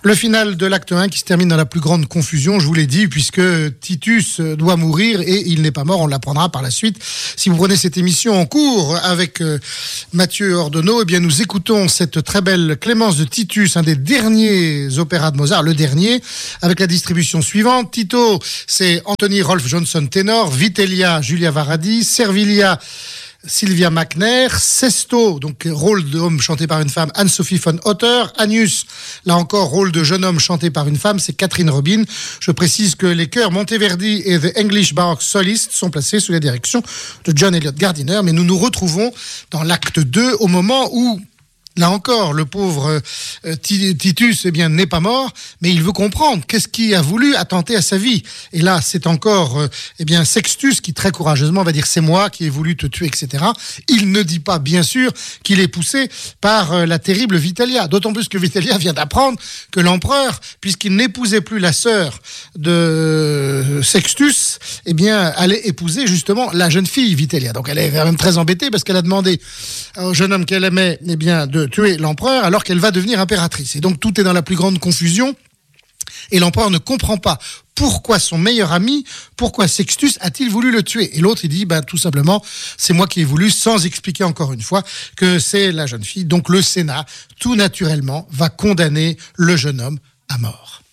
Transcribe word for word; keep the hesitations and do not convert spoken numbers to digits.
Le final de l'acte un qui se termine dans la plus grande confusion, je vous l'ai dit, puisque Titus doit mourir et il n'est pas mort, on l'apprendra par la suite. Si vous prenez cette émission en cours avec euh, Mathieu Ordonneau, eh bien nous écoutons cette très belle Clémence de Titus, un des derniers opéras de Mozart, le dernier, avec la distribution suivante. Tito, c'est Anthony Rolf Johnson ténor, Vitellia, Julia Varadi, Servilia, Sylvia Mackner, Sesto, donc rôle d'homme chanté par une femme, Anne-Sophie von Otter, Agnus, là encore rôle de jeune homme chanté par une femme, c'est Catherine Robin. Je précise que les chœurs Monteverdi et The English Baroque Solist sont placés sous la direction de John Eliot Gardiner, mais nous nous retrouvons dans l'acte deux au moment où là encore, le pauvre euh, Titus, eh bien, n'est pas mort, mais il veut comprendre qu'est-ce qui a voulu attenter à sa vie. Et là, c'est encore, euh, eh bien, Sextus qui très courageusement va dire c'est moi qui ai voulu te tuer, et cetera. Il ne dit pas, bien sûr, qu'il est poussé par euh, la terrible Vitellia. D'autant plus que Vitellia vient d'apprendre que l'empereur, puisqu'il n'épousait plus la sœur de Sextus, eh bien, allait épouser justement la jeune fille Vitellia. Donc, elle est quand même très embêtée parce qu'elle a demandé au jeune homme qu'elle aimait, eh bien, de tuer l'empereur alors qu'elle va devenir impératrice. Et donc tout est dans la plus grande confusion et l'empereur ne comprend pas pourquoi son meilleur ami, pourquoi Sextus a-t-il voulu le tuer. Et l'autre il dit ben, tout simplement c'est moi qui ai voulu, sans expliquer encore une fois que c'est la jeune fille. Donc le Sénat tout naturellement va condamner le jeune homme à mort.